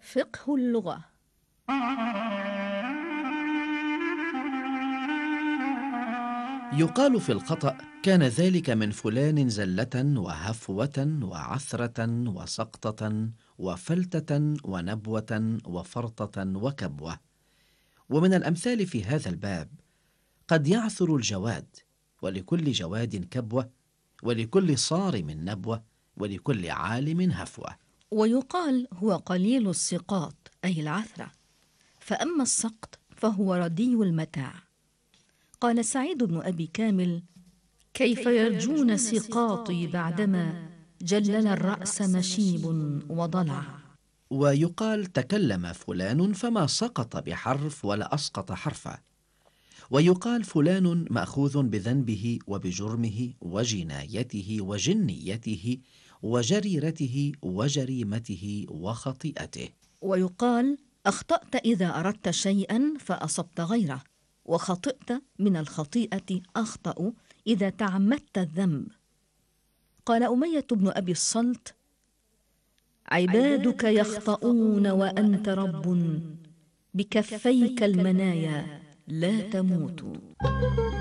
فقه اللغة. يقال في الخطأ: كان ذلك من فلان زلة وهفوة وعثرة وسقطة وفلتة ونبوة وفرطة وكبوة. ومن الأمثال في هذا الباب: قد يعثر الجواد، ولكل جواد كبوة، ولكل صارم نبوة، ولكل عالم هفوة. ويقال هو قليل السقاط أي العثرة، فأما السقط فهو ردي المتاع. قال سعيد بن أبي كامل: كيف يرجون سقاطي بعدما جلل الرأس مشيب وضلع. ويقال: تكلم فلان فما سقط بحرف ولا أسقط حرفا. ويقال: فلان مأخوذ بذنبه وبجرمه وجنايته وجنيته وجريرته وجريمته وخطيئته. ويقال: أخطأت إذا أردت شيئا فأصبت غيره، وخطئت من الخطيئة أخطأ إذا تعمدت الذنب. قال أمية بن أبي الصلت: عبادك يخطئون وأنت رب، بكفيك المنايا لا تموت.